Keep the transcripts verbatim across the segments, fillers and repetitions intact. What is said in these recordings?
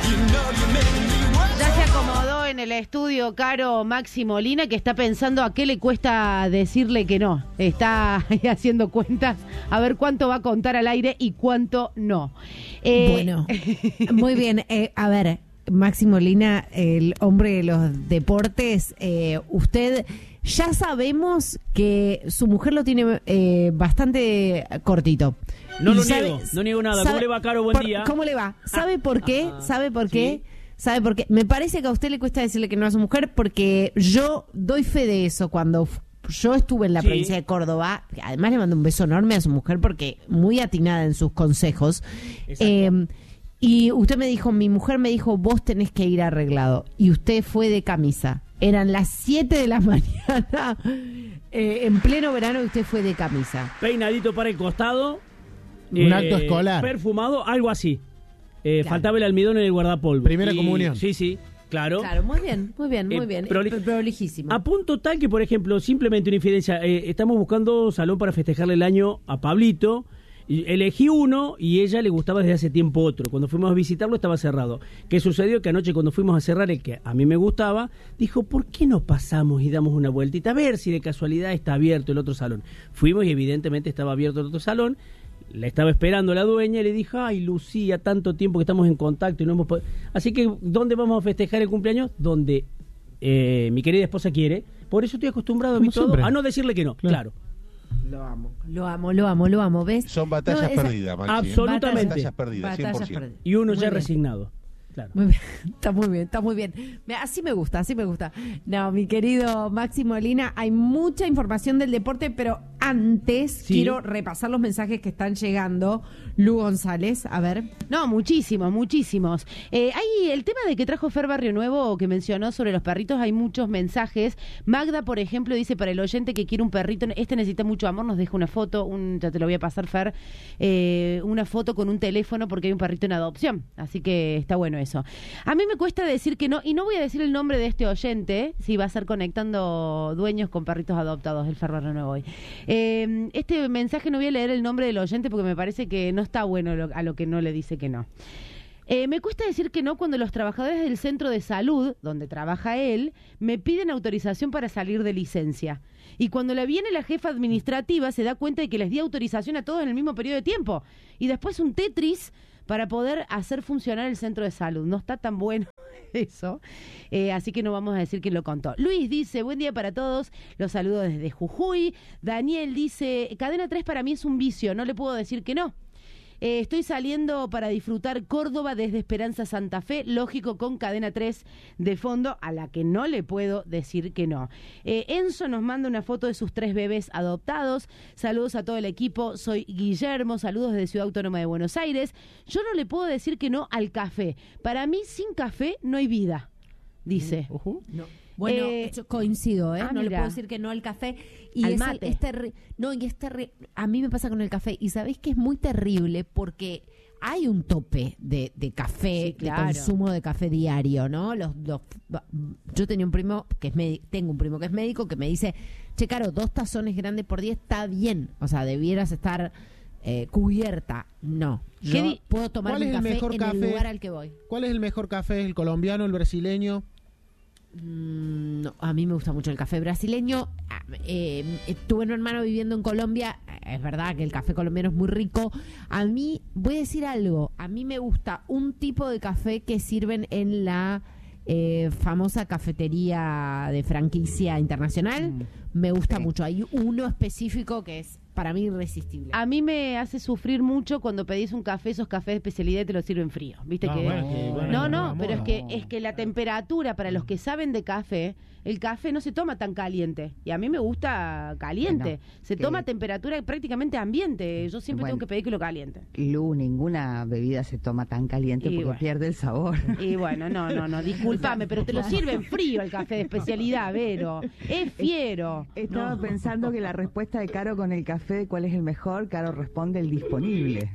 Ya se acomodó en el estudio Caro Maxi Molina, que está pensando a qué le cuesta decirle que no. Está haciendo cuentas a ver cuánto va a contar al aire y cuánto no. Eh... Bueno, muy bien. Eh, a ver, Maxi Molina, el hombre de los deportes, eh, usted... Ya sabemos que su mujer lo tiene eh, bastante cortito. No lo sabe, niego, no niego nada. Sabe, ¿Cómo le va, Caro? Buen por, día. ¿Cómo le va? ¿Sabe ah, por qué? Ajá. ¿Sabe por qué? ¿Sí? ¿Sabe por qué? Me parece que a usted le cuesta decirle que no a su mujer porque yo doy fe de eso. Cuando yo estuve en la sí. provincia de Córdoba, además le mando un beso enorme a su mujer porque muy atinada en sus consejos. Eh, y usted me dijo, mi mujer me dijo, vos tenés que ir arreglado. Y usted fue de camisa. Eran las siete de la mañana, eh, en pleno verano, y usted fue de camisa. Peinadito para el costado. Un eh, acto escolar. Perfumado, algo así. Eh, claro. Faltaba el almidón en el guardapolvo. Primera y, comunión. Sí, sí, claro. Claro, muy bien, muy bien, muy eh, bien. Proli- Prolijísimo. A punto tal que, por ejemplo, simplemente una infidencia. Eh, estamos buscando salón para festejarle el año a Pablito. Elegí uno y ella le gustaba desde hace tiempo otro. Cuando fuimos a visitarlo estaba cerrado. ¿Qué sucedió? Que anoche cuando fuimos a cerrar el que a mí me gustaba, dijo, ¿por qué no pasamos y damos una vueltita a ver si de casualidad está abierto el otro salón? Fuimos y evidentemente estaba abierto el otro salón. La estaba esperando la dueña y le dijo, ay, Lucía, tanto tiempo que estamos en contacto y no hemos podido... Así que, ¿dónde vamos a festejar el cumpleaños? Donde eh, mi querida esposa quiere. Por eso estoy acostumbrado a, mi todo, a no decirle que no, claro. claro. Lo amo, lo amo, lo amo, lo amo, ¿ves? Son batallas no, esa... perdidas, Maxi. Absolutamente. Batallas perdidas, cien por ciento. Batallas perdidas. Y uno muy ya bien. resignado. Claro. Muy bien. Está muy bien, está muy bien. Así me gusta, así me gusta. No, mi querido Maxi Molina, hay mucha información del deporte, pero antes sí. quiero repasar los mensajes que están llegando. Lu González, a ver. No, muchísimos, muchísimos. Eh, hay el tema de que trajo Fer Barrio Nuevo, que mencionó sobre los perritos, hay muchos mensajes. Magda, por ejemplo, dice para el oyente que quiere un perrito, este necesita mucho amor, nos deja una foto, un, ya te lo voy a pasar, Fer, eh, una foto con un teléfono porque hay un perrito en adopción. Así que está bueno eso. A mí me cuesta decir que no, y no voy a decir el nombre de este oyente, si va a ser conectando dueños con perritos adoptados, el Fer Barrio Nuevo hoy. Eh, este mensaje no voy a leer el nombre del oyente porque me parece que no está bueno lo, a lo que no le dice que no. Eh, me cuesta decir que no cuando los trabajadores del centro de salud, donde trabaja él, me piden autorización para salir de licencia. Y cuando le viene la jefa administrativa se da cuenta de que les di autorización a todos en el mismo periodo de tiempo. Y después un Tetris para poder hacer funcionar el centro de salud. No está tan bueno eso, eh, así que no vamos a decir quién lo contó. Luis dice, buen día para todos, los saludo desde Jujuy. Daniel dice, Cadena tres para mí es un vicio, no le puedo decir que no. Eh, estoy saliendo para disfrutar Córdoba desde Esperanza Santa Fe, lógico con Cadena tres de fondo, a la que no le puedo decir que no. Eh, Enzo nos manda una foto de sus tres bebés adoptados. Saludos a todo el equipo, soy Guillermo, saludos desde Ciudad Autónoma de Buenos Aires. Yo no le puedo decir que no al café. Para mí, sin café no hay vida, dice. Uh-huh. No. Bueno, eh, yo coincido, ¿eh? Ah, no mira. le puedo decir que no al café. Y al es, mate. Es terri- no, y es terri- a mí me pasa con el café. Y sabéis que es muy terrible porque hay un tope de, de café, Sí, claro. de consumo de café diario, ¿no? Los, los, yo tenía un primo que es médico, tengo un primo que es médico que me dice, che, Caro, dos tazones grandes por día está bien. O sea, debieras estar eh, cubierta. No. Yo di- puedo tomar ¿Cuál un es el café mejor en café? el lugar al que voy. ¿Cuál es el mejor café? ¿El colombiano, el brasileño? Mm, no, a mí me gusta mucho el café brasileño. Eh, eh, tuve un hermano viviendo en Colombia. Es verdad que el café colombiano es muy rico. A mí, voy a decir algo. A mí me gusta un tipo de café que sirven en la eh, famosa cafetería de franquicia internacional. Mm. Me gusta sí. mucho. Hay uno específico que es para mí irresistible. A mí me hace sufrir mucho cuando pedís un café, esos cafés de especialidad y te lo sirven frío. ¿Viste? No, que bueno, que, bueno, No, no, no, no, pero no. es que es que la temperatura para los que saben de café, el café no se toma tan caliente. Y a mí me gusta caliente. Bueno, se que... toma temperatura prácticamente ambiente. Yo siempre bueno, tengo que pedir que lo caliente. Lu, ninguna bebida se toma tan caliente Y porque bueno. pierde el sabor. Y bueno, no, no, no, discúlpame, pero te lo sirven frío el café de especialidad, Vero. Es fiero. Estaba No. pensando que la respuesta de Caro con el café, de cuál es el mejor, Caro responde el disponible.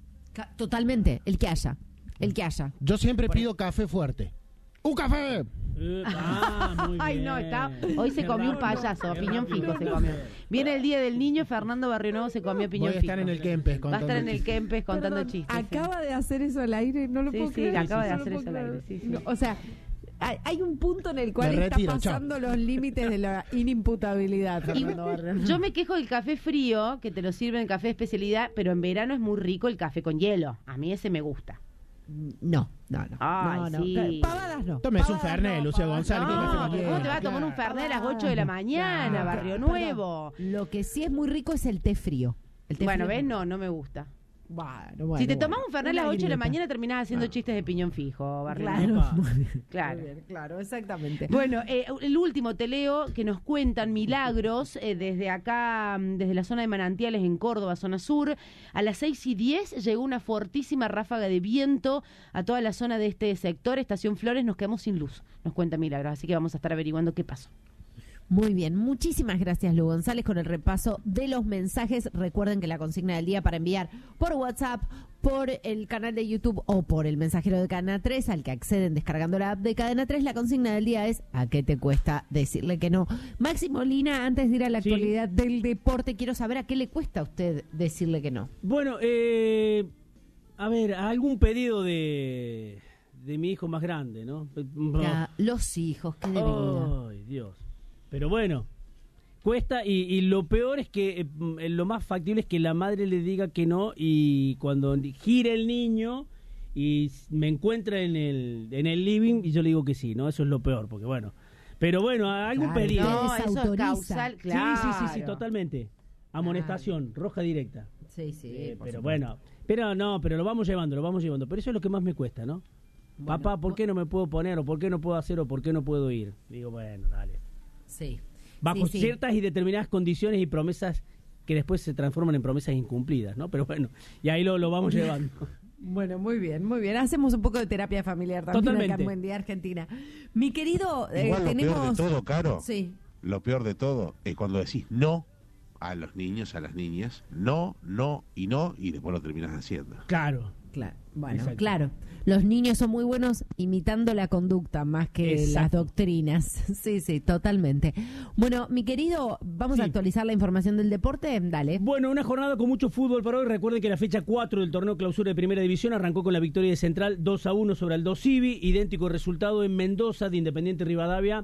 Totalmente, el que haya. El que haya. Yo siempre pido café fuerte. ¡Un café! Eh, ah, muy Ay, bien. no, está. Hoy se Qué comió un rápido, payaso, qué piñón rápido. fijo se comió. Viene el día del niño, Fernando Barrio Nuevo se comió piñón Voy a fijo. estar en el Kempes Va a contando estar en el chistes. Kempes contando Perdón, chistes. sí. Acaba de hacer eso al aire, no lo Sí, puedo sí, creer. acaba de no lo hacer puedo eso al creer. aire, sí, sí. No, o sea, hay, hay un punto en el cual Me está retiro, pasando los límites de la inimputabilidad, Y Fernando Barrio Nuevo. yo me quejo del café frío, que te lo sirven en café de especialidad, pero en verano es muy rico el café con hielo. A mí ese me gusta. No, no, no. Ay, no, no. sí. Pavadas no. Tómese un Pavadas Fernet, no, Lucía pavadas González. que No, café con pero ¿cómo hielo. te vas a tomar un Claro. Fernet a las ocho de la mañana, Claro. Barrio Perdón. Nuevo? Lo que sí es muy rico es el té frío. El té Bueno, frío ves, es- no, no me gusta. Bueno, bueno, si te bueno. tomás un Fernet a Una las ocho de la grieta. mañana, terminás haciendo chistes de piñón fijo, Barrio Claro, Nuevo. Epa. muy bien. Claro. Muy bien, claro, exactamente. Bueno, eh, el último te leo que nos cuentan milagros eh, desde acá, mm, desde la zona de Manantiales en Córdoba, zona sur. A las seis y diez llegó una fortísima ráfaga de viento a toda la zona de este sector. Estación Flores, nos quedamos sin luz, nos cuenta Milagros. Así que vamos a estar averiguando qué pasó. Muy bien, muchísimas gracias Lu González con el repaso de los mensajes. Recuerden que la consigna del día para enviar por WhatsApp, por el canal de YouTube o por el mensajero de Cadena tres, al que acceden descargando la app de Cadena tres, la consigna del día es ¿a qué te cuesta decirle que no? Máximo Lina, antes de ir a la Sí. actualidad del deporte, quiero saber a qué le cuesta a usted decirle que no. Bueno, eh, a ver, algún pedido de, de mi hijo más grande, ¿no? Ya, los hijos, qué debilidad. Ay, Dios. Pero bueno, cuesta y, y lo peor es que eh, lo más factible es que la madre le diga que no y cuando gira el niño y me encuentra en el en el living y yo le digo que sí, ¿no? Eso es lo peor, porque bueno. Pero bueno, algún Claro, pedido. no, No, eso es desautoriza. causal, claro. Sí, sí, sí, sí, totalmente. Amonestación, roja directa. Sí, sí. Eh, por pero supuesto. bueno, pero no, pero lo vamos llevando, lo vamos llevando. Pero eso es lo que más me cuesta, ¿no? Bueno, Papá, ¿por qué no me puedo poner? ¿O por qué no puedo hacer? ¿O por qué no puedo ir? Digo, bueno, dale. Sí. Bajo Sí, sí. ciertas y determinadas condiciones y promesas que después se transforman en promesas incumplidas, ¿no? Pero bueno, y ahí lo, lo vamos llevando. Bueno, muy bien, muy bien. Hacemos un poco de terapia familiar también Totalmente. acá en Buen Día Argentina. Mi querido, eh, Igual lo tenemos... peor de todo, Caro, Sí. lo peor de todo es cuando decís no a los niños, a las niñas, no, no y no, y después lo terminas haciendo. Claro. Claro, bueno, Exacto. claro. Los niños son muy buenos imitando la conducta más que las Exacto. doctrinas. Sí, sí, totalmente. Bueno, mi querido, vamos Sí. a actualizar la información del deporte. Dale. Bueno, una jornada con mucho fútbol para hoy. Recuerden que la fecha cuatro del torneo clausura de Primera División arrancó con la victoria de Central dos a uno sobre el dos Civi. Idéntico resultado en Mendoza de Independiente Rivadavia,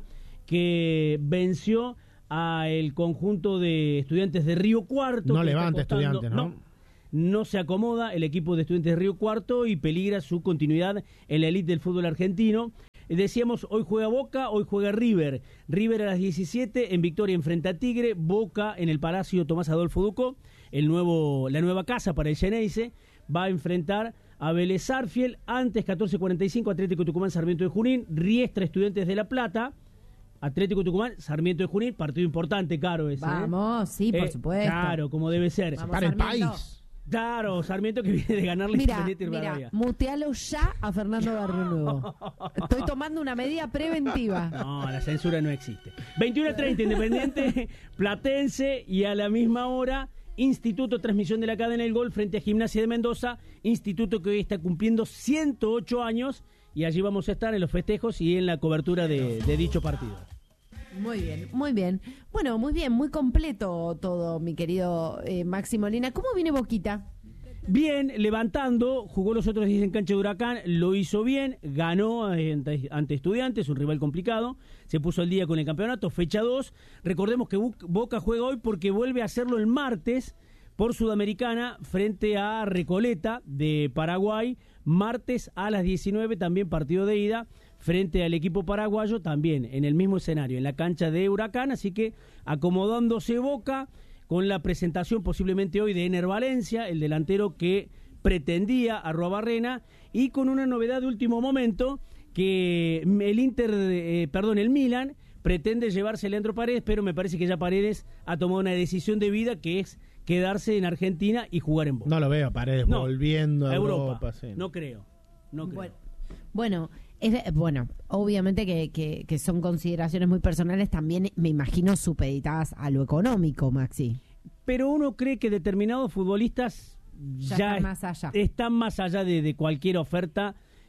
que venció a el conjunto de Estudiantes de Río Cuarto. No que está levanta costando- Estudiantes, ¿no? No se acomoda el equipo de Estudiantes de Río Cuarto y peligra su continuidad en la elite del fútbol argentino. Eh, Decíamos, hoy juega Boca, hoy juega River. River a las diecisiete en victoria enfrenta a Tigre, Boca en el Palacio Tomás Adolfo Ducó, el nuevo, la nueva casa para el Xeneize, va a enfrentar a Vélez Sarsfield, antes catorce cuarenta y cinco Atlético Tucumán Sarmiento de Junín, Riestra Estudiantes de La Plata, Atlético Tucumán Sarmiento de Junín, partido importante, Caro ese. ¿eh? Vamos, sí, por Eh, supuesto. Claro, como debe ser. Vamos, Para el Sarmiento. país. Claro, Sarmiento que viene de ganarle Mira, Independiente mira, Rivadavia. mutealo ya a Fernando Barrio Nuevo. Estoy tomando una medida preventiva. No, la censura no existe. veintiuno a treinta, Independiente Platense, y a la misma hora, Instituto, transmisión de la cadena El Gol frente a Gimnasia de Mendoza, Instituto que hoy está cumpliendo ciento ocho años, y allí vamos a estar en los festejos y en la cobertura de, de dicho partido. Muy bien, muy bien. Bueno, muy bien, muy completo todo, mi querido eh, Máximo Lina. ¿Cómo viene Boquita? Bien, levantando, jugó los otros días en cancha de Huracán, lo hizo bien, ganó ante, ante Estudiantes, un rival complicado, se puso al día con el campeonato, fecha dos. Recordemos que Boca juega hoy porque vuelve a hacerlo el martes por Sudamericana frente a Recoleta de Paraguay, martes a las diecinueve, también partido de ida frente al equipo paraguayo, también en el mismo escenario, en la cancha de Huracán, así que acomodándose Boca con la presentación posiblemente hoy de Ener Valencia, el delantero que pretendía a Arruabarrena, y con una novedad de último momento, que el Inter, eh, perdón, el Milan pretende llevarse a Leandro Paredes, pero me parece que ya Paredes ha tomado una decisión de vida, que es quedarse en Argentina y jugar en Boca. No lo veo, Paredes No, volviendo a a Europa. Europa. sí. No creo, no creo. Bueno, bueno, es, bueno obviamente que, que, que son consideraciones muy personales, también me imagino supeditadas a lo económico, Maxi. Pero uno cree que determinados futbolistas Ya ya, están más allá. están más allá de, de cualquier oferta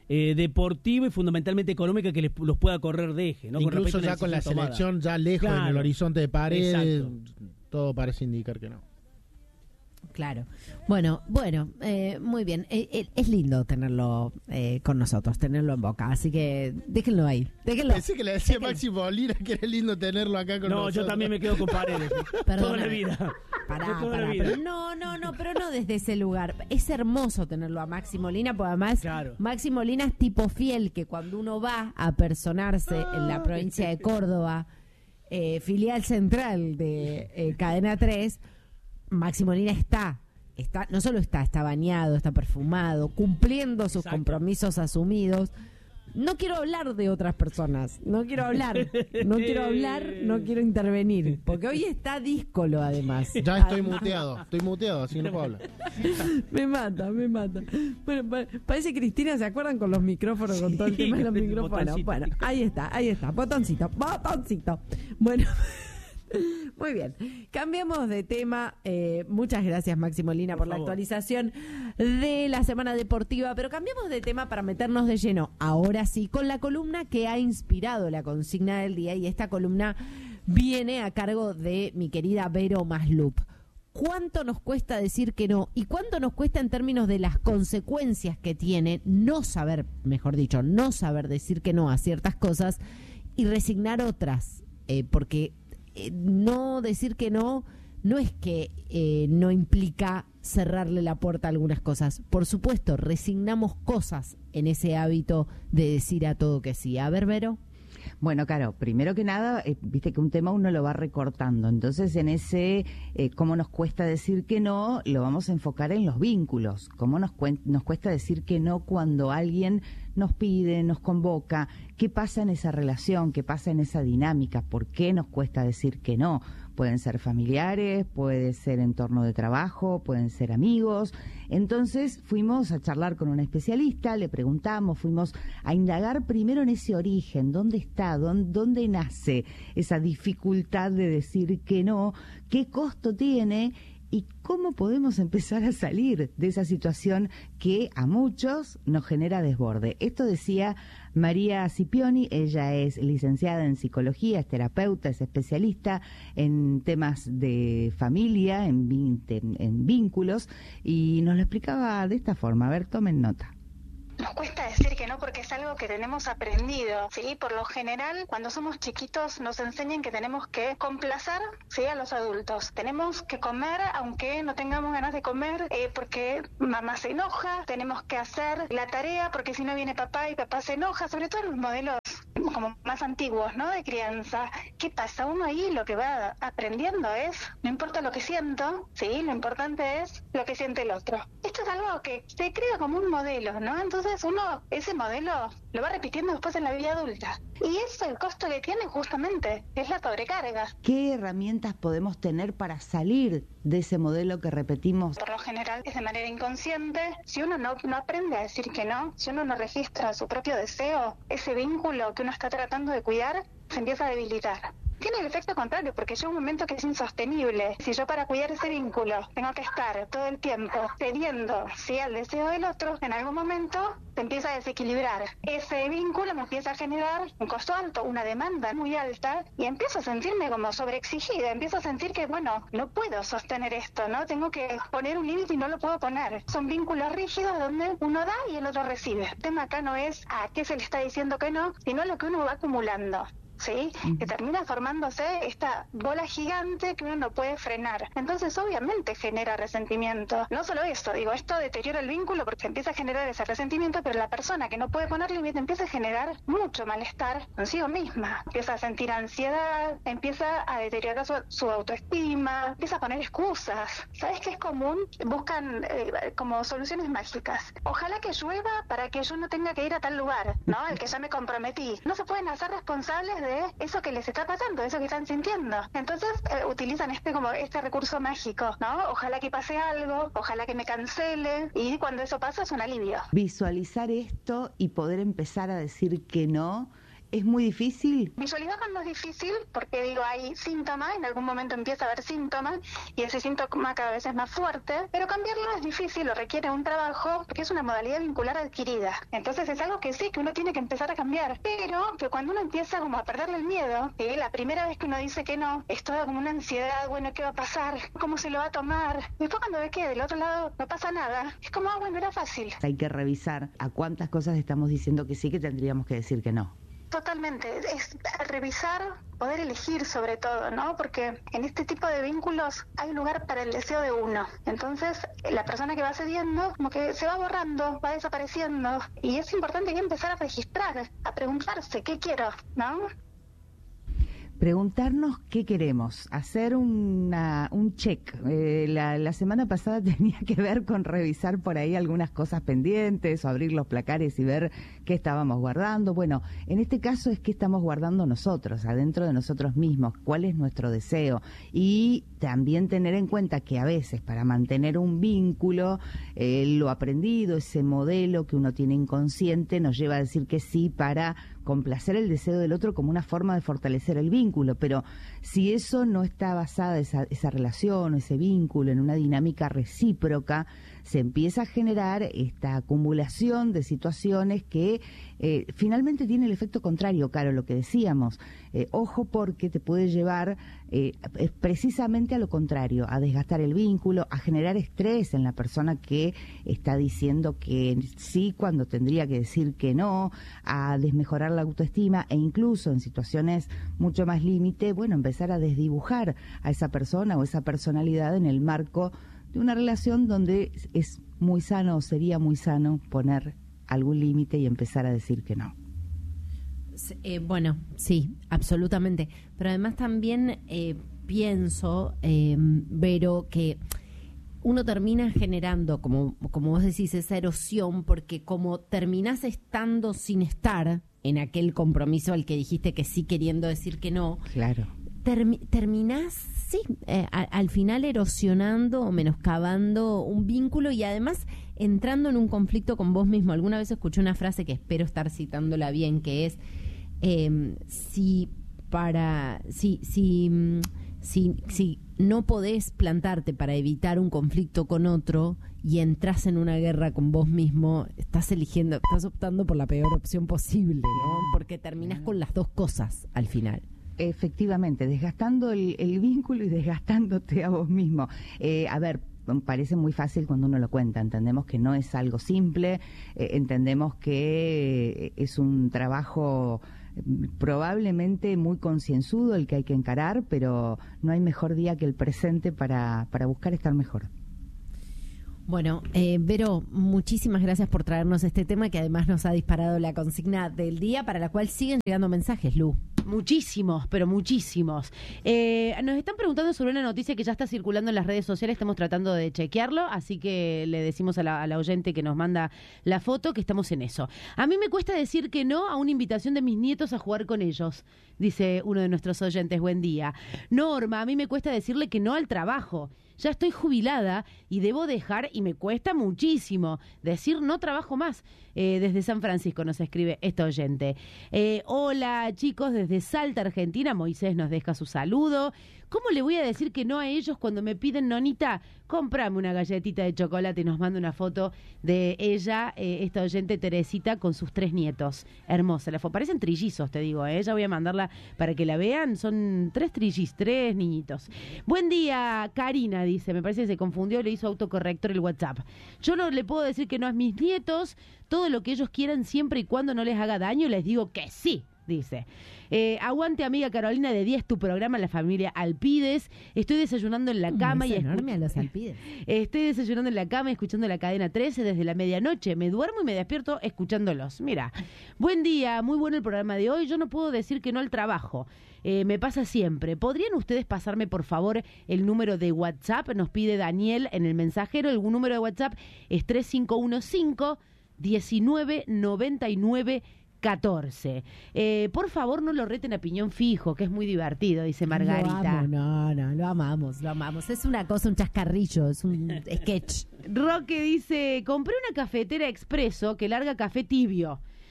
eh, deportiva y fundamentalmente económica que les, los pueda correr de eje, ¿no? Incluso con ya con la tomada. selección ya lejos Claro. en el horizonte de Paredes, Exacto. todo parece indicar que no. Claro. Bueno, bueno, eh, muy bien. Eh, eh, es lindo tenerlo eh, con nosotros, tenerlo en boca. Así que déjenlo ahí. Déjenlo. Pensé que le decía Déjenlo. Máximo Molina que era lindo tenerlo acá con No, nosotros. yo también me quedo con Paredes. Perdóname. Toda la vida. Pará, Toda la pará, vida. pero no, no, no, pero no desde ese lugar. Es hermoso tenerlo a Maxi Molina, porque además Claro. Maxi Molina es tipo fiel, que cuando uno va a personarse en la provincia de Córdoba, eh, filial central de eh, Cadena tres, Maxi Molina está, está, no solo está, está bañado, está perfumado, cumpliendo sus Exacto. compromisos asumidos. No quiero hablar de otras personas, no quiero hablar, no quiero hablar, no quiero intervenir, porque hoy está díscolo además. Ya estoy Además- muteado, estoy muteado, así no puedo hablar. Me mata, me mata. Bueno, pa- parece Cristina, ¿se acuerdan con los micrófonos, con todo el Sí, tema de los con el micrófonos? botoncito. Bueno, ahí está, ahí está, botoncito, botoncito. Bueno, muy bien. Cambiamos de tema. Eh, muchas gracias, Maxi Molina, por, Por la favor. actualización de la semana deportiva, pero cambiamos de tema para meternos de lleno, ahora sí, con la columna que ha inspirado la consigna del día, y esta columna viene a cargo de mi querida Vero Maslup. ¿Cuánto nos cuesta decir que no? ¿Y cuánto nos cuesta en términos de las consecuencias que tiene no saber, mejor dicho, no saber decir que no a ciertas cosas y resignar otras? Eh, porque eh, no decir que no no es que eh, no implica cerrarle la puerta a algunas cosas. Por supuesto, resignamos cosas en ese hábito de decir a todo que sí. A ver, Vero. Bueno, claro, primero que nada, eh, viste que un tema uno lo va recortando, entonces en ese, eh, cómo nos cuesta decir que no, lo vamos a enfocar en los vínculos, cómo nos, cuen- nos cuesta decir que no cuando alguien nos pide, nos convoca, qué pasa en esa relación, qué pasa en esa dinámica, por qué nos cuesta decir que no. Pueden ser familiares, puede ser entorno de trabajo, pueden ser amigos. Entonces fuimos a charlar con un especialista, le preguntamos, fuimos a indagar primero en ese origen, dónde está, dónde, dónde nace esa dificultad de decir que no, qué costo tiene y cómo podemos empezar a salir de esa situación que a muchos nos genera desborde. Esto decía María Scipioni, ella es licenciada en psicología, es terapeuta, es especialista en temas de familia, en, vin- en, en vínculos, y nos lo explicaba de esta forma. A ver, tomen nota. Nos cuesta decir que no porque es algo que tenemos aprendido, ¿sí? Por lo general, cuando somos chiquitos nos enseñan que tenemos que complacer, ¿sí? A los adultos. Tenemos que comer aunque no tengamos ganas de comer eh, porque mamá se enoja, tenemos que hacer la tarea porque si no viene papá y papá se enoja, sobre todo en los modelos como más antiguos, ¿no? De crianza. ¿Qué pasa? Uno ahí lo que va aprendiendo es, no importa lo que siento, ¿sí? Lo importante es lo que siente el otro. Esto es algo que se crea como un modelo, ¿no? Entonces uno ese modelo lo va repitiendo después en la vida adulta. Y eso, el costo que tiene justamente es la sobrecarga. ¿Qué herramientas podemos tener para salir de ese modelo que repetimos? Por lo general es de manera inconsciente. Si uno no, no aprende a decir que no, si uno no registra su propio deseo, ese vínculo que uno está tratando de cuidar se empieza a debilitar. Tiene el efecto contrario, porque llega un momento que es insostenible. Si yo para cuidar ese vínculo tengo que estar todo el tiempo cediendo, ¿sí?, al deseo del otro, en algún momento se empieza a desequilibrar. Ese vínculo me empieza a generar un costo alto, una demanda muy alta, y empiezo a sentirme como sobreexigida, empiezo a sentir que, bueno, no puedo sostener esto, ¿no? Tengo que poner un límite y no lo puedo poner. Son vínculos rígidos donde uno da y el otro recibe. El tema acá no es a qué se le está diciendo que no, sino lo que uno va acumulando. ¿Sí? Que termina formándose esta bola gigante que uno no puede frenar. Entonces obviamente genera resentimiento. No solo eso, digo, esto deteriora el vínculo porque empieza a generar ese resentimiento, pero la persona que no puede poner límite empieza a generar mucho malestar consigo misma. Empieza a sentir ansiedad, empieza a deteriorar su, su autoestima, empieza a poner excusas. ¿Sabes qué es común? Buscan eh, como soluciones mágicas. Ojalá que llueva para que yo no tenga que ir a tal lugar, ¿no? Al que ya me comprometí. No se pueden hacer responsables de eso que les está pasando, eso que están sintiendo. Entonces eh, utilizan este como este recurso mágico, ¿no? Ojalá que pase algo, ojalá que me cancele, y cuando eso pasa es un alivio. Visualizar esto y poder empezar a decir que no ¿Es muy difícil? Visualizarlo no es difícil porque, digo, hay síntomas, en algún momento empieza a haber síntomas y ese síntoma cada vez es más fuerte, pero cambiarlo es difícil, lo requiere un trabajo porque es una modalidad vincular adquirida. Entonces es algo que sí, que uno tiene que empezar a cambiar, pero que cuando uno empieza como a perderle el miedo, ¿sí? La primera vez que uno dice que no, es toda como una ansiedad, bueno, ¿qué va a pasar? ¿Cómo se lo va a tomar? Después cuando ve que del otro lado no pasa nada, es como, ah, bueno, era fácil. Hay que revisar a cuántas cosas estamos diciendo que sí, que tendríamos que decir que no. Totalmente, es revisar, poder elegir sobre todo, ¿no? Porque en este tipo de vínculos hay lugar para el deseo de uno. Entonces, la persona que va cediendo, como que se va borrando, va desapareciendo. Y es importante que empezar a registrar, a preguntarse, ¿qué quiero? ¿No? Preguntarnos qué queremos, hacer una, un check. Eh, la, la semana pasada tenía que ver con revisar por ahí algunas cosas pendientes o abrir los placares y ver qué estábamos guardando. Bueno, en este caso es qué estamos guardando nosotros, adentro de nosotros mismos, cuál es nuestro deseo. Y también tener en cuenta que a veces para mantener un vínculo, eh, lo aprendido, ese modelo que uno tiene inconsciente, nos lleva a decir que sí para complacer el deseo del otro como una forma de fortalecer el vínculo, pero si eso no está basada, esa, esa relación, ese vínculo, en una dinámica recíproca, se empieza a generar esta acumulación de situaciones que eh, finalmente tiene el efecto contrario, Caro, lo que decíamos. Eh, ojo porque te puede llevar eh, precisamente a lo contrario, a desgastar el vínculo, a generar estrés en la persona que está diciendo que sí cuando tendría que decir que no, a desmejorar la autoestima e incluso en situaciones mucho más límite, bueno, empezar a desdibujar a esa persona o esa personalidad en el marco de una relación donde es muy sano o sería muy sano poner algún límite y empezar a decir que no. Eh, bueno, sí, absolutamente. Pero además también eh, pienso, eh, Vero, que uno termina generando, como, como vos decís, esa erosión, porque como terminás estando sin estar en aquel compromiso al que dijiste que sí queriendo decir que no, claro, termi- terminás, sí, eh, a, al final erosionando o menoscabando un vínculo y además entrando en un conflicto con vos mismo. Alguna vez escuché una frase que espero estar citándola bien, que es eh, si para si si si si no podés plantarte para evitar un conflicto con otro y entras en una guerra con vos mismo, estás eligiendo, estás optando por la peor opción posible, ¿no? Porque terminás con las dos cosas al final. Efectivamente, desgastando el, el vínculo y desgastándote a vos mismo. Eh, a ver, parece muy fácil cuando uno lo cuenta, entendemos que no es algo simple, eh, entendemos que es un trabajo probablemente muy concienzudo el que hay que encarar, pero no hay mejor día que el presente para, para buscar estar mejor. Bueno, eh, Vero, muchísimas gracias por traernos este tema que además nos ha disparado la consigna del día, para la cual siguen llegando mensajes, Lu. Muchísimos, pero muchísimos. Eh, nos están preguntando sobre una noticia que ya está circulando en las redes sociales, estamos tratando de chequearlo, así que le decimos a la, a la oyente que nos manda la foto que estamos en eso. A mí me cuesta decir que no a una invitación de mis nietos a jugar con ellos, dice uno de nuestros oyentes. Buen día. Norma, a mí me cuesta decirle que no al trabajo. Ya estoy jubilada y debo dejar, y me cuesta muchísimo decir no trabajo más. Eh, desde San Francisco nos escribe esta oyente. Eh, hola chicos, desde Salta, Argentina, Moisés nos deja su saludo. ¿Cómo le voy a decir que no a ellos cuando me piden, nonita, cómprame una galletita de chocolate? Y nos manda una foto de ella, eh, esta oyente Teresita, con sus tres nietos. Hermosa la foto. Parecen trillizos, te digo, ¿eh? Ya voy a mandarla para que la vean. Son tres trillizos, tres niñitos. Buen día, Karina, dice. Me parece que se confundió, le hizo autocorrector el WhatsApp. Yo no le puedo decir que no a mis nietos. Todo lo que ellos quieran, siempre y cuando no les haga daño, les digo que sí. Dice, eh, aguante amiga Carolina, de diez tu programa, la familia Alpides. Estoy desayunando en la cama y enorme a los Alpides. Estoy desayunando en la cama y escuchando la cadena trece desde la medianoche. Me duermo y me despierto escuchándolos. Mira, buen día, muy bueno el programa de hoy. Yo no puedo decir que no al trabajo. Eh, me pasa siempre. ¿Podrían ustedes pasarme, por favor, el número de WhatsApp? Nos pide Daniel en el mensajero. El número de WhatsApp es tres cinco uno cinco, diecinueve noventa y nueve catorce. Eh, por favor, no lo reten a piñón fijo, que es muy divertido, dice Margarita. Lo amo, no, no, lo amamos, lo amamos. Es una cosa, un chascarrillo, es un sketch. Roque dice, compré una cafetera expreso que larga café tibio.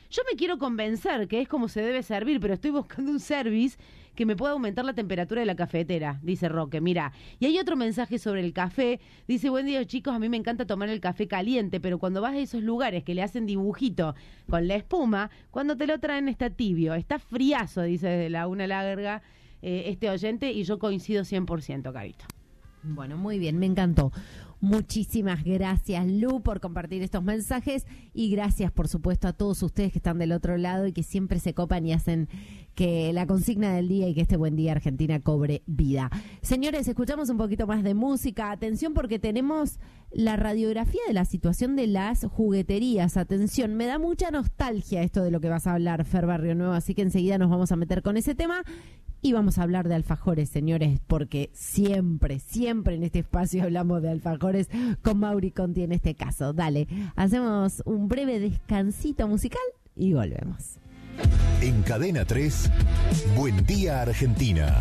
Yo me quiero convencer que es como se debe servir, pero estoy buscando un service que me pueda aumentar la temperatura de la cafetera, dice Roque. Mira, y hay otro mensaje sobre el café. Dice, buen día chicos, a mí me encanta tomar el café caliente, pero cuando vas a esos lugares que le hacen dibujito con la espuma, cuando te lo traen está tibio, está friazo, dice desde la una larga eh, este oyente, y yo coincido cien por ciento, Carito. Bueno, muy bien, me encantó. Muchísimas gracias, Lu, por compartir estos mensajes y gracias, por supuesto, a todos ustedes que están del otro lado y que siempre se copan y hacen que la consigna del día y que este Buen Día Argentina cobre vida. Señores, escuchamos un poquito más de música. Atención, porque tenemos la radiografía de la situación de las jugueterías. Atención, me da mucha nostalgia esto de lo que vas a hablar, Fer Barrio Nuevo, así que enseguida nos vamos a meter con ese tema. Y vamos a hablar de alfajores, señores, porque siempre, siempre en este espacio hablamos de alfajores con Mauri Conti en este caso. Dale, hacemos un breve descansito musical y volvemos. En Cadena tres, Buen Día Argentina.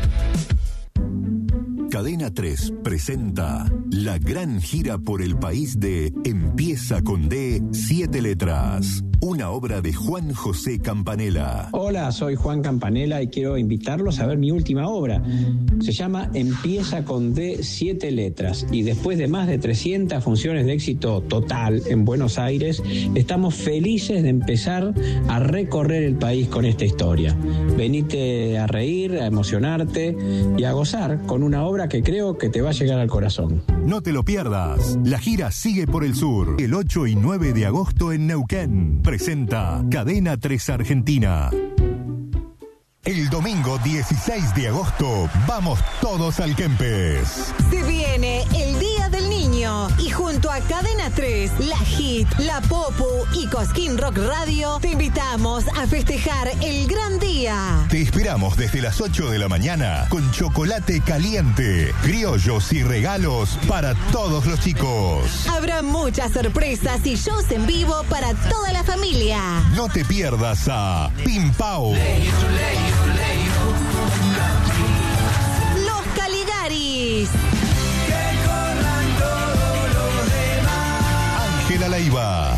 Cadena tres presenta la gran gira por el país de Empieza con D, siete letras. Una obra de Juan José Campanella. Hola, soy Juan Campanella y quiero invitarlos a ver mi última obra. Se llama Empieza con D, siete letras. Y después de más de trescientas funciones de éxito total en Buenos Aires, estamos felices de empezar a recorrer el país con esta historia. Venite a reír, a emocionarte y a gozar con una obra que creo que te va a llegar al corazón. No te lo pierdas. La gira sigue por el sur. El ocho y nueve de agosto en Neuquén. Presenta Cadena tres Argentina. El domingo dieciséis de agosto vamos todos al Kempes. Se viene el Día del Niño y junto a Cadena tres, La Hit, La Popu y Cosquín Rock Radio te invitamos a festejar el gran día. Te esperamos desde las ocho de la mañana con chocolate caliente, criollos y regalos para todos los chicos. Habrá muchas sorpresas y shows en vivo para toda la familia. No te pierdas a Pim Pau, Los Caligaris, Ángela Leiva,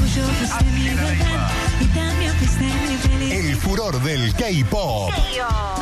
el furor del K-pop.